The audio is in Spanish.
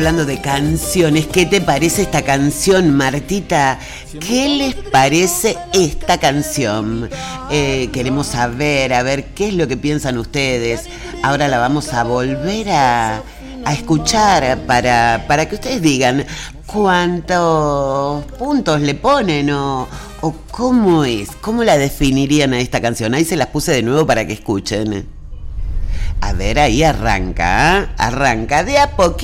Hablando de canciones, ¿qué te parece esta canción, Martita? ¿Qué les parece esta canción? Queremos saber, a ver, ¿qué es lo que piensan ustedes? Ahora la vamos a volver a escuchar para que ustedes digan cuántos puntos le ponen o cómo es, cómo la definirían a esta canción. Ahí se las puse de nuevo para que escuchen. A ver, ahí arranca de a poquito.